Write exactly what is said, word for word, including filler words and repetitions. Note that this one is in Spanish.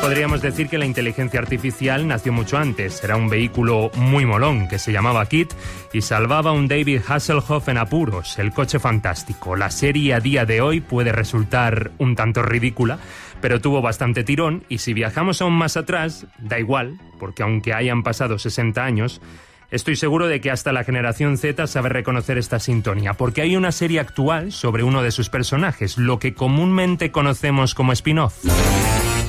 podríamos decir que la inteligencia artificial nació mucho antes. Era un vehículo muy molón que se llamaba Kit y salvaba a un David Hasselhoff en apuros, el coche fantástico. La serie a día de hoy puede resultar un tanto ridícula, pero tuvo bastante tirón y si viajamos aún más atrás, da igual, porque aunque hayan pasado sesenta años, estoy seguro de que hasta la generación Z sabe reconocer esta sintonía, porque hay una serie actual sobre uno de sus personajes, lo que comúnmente conocemos como spin-off.